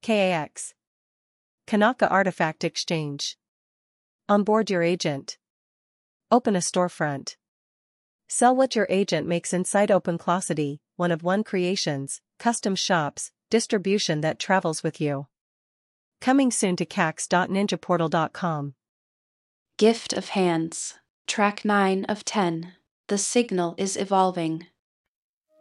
KAX. Kanaka Artifact Exchange. Onboard your agent. Open a storefront. Sell what your agent makes inside OpenClosity, one-of-one creations, custom shops, distribution that travels with you. Coming soon to cax.ninjaportal.com. Gift of Hands. Track 9 of 10. The signal is evolving.